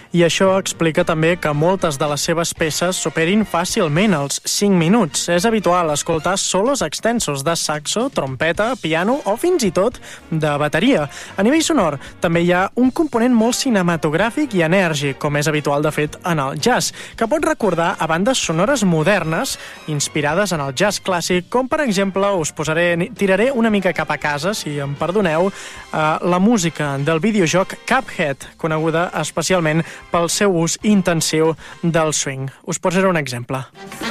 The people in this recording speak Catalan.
I això explica també que moltes de les seves peces superin fàcilment els 5 minuts. És habitual escoltar solos extensos de saxo, trompeta, piano o fins i tot de bateria. A nivell sonor també hi ha un component molt cinematogràfic i enèrgic, com és habitual de fet en el jazz, que pot recordar a bandes sonores modernes inspirades en el jazz clàssic, com per exemple, tiraré una mica cap a casa, si em perdoneu, la música del videojoc Cuphead, coneguda especialment pel seu ús intensiu del swing. Us posaré un exemple.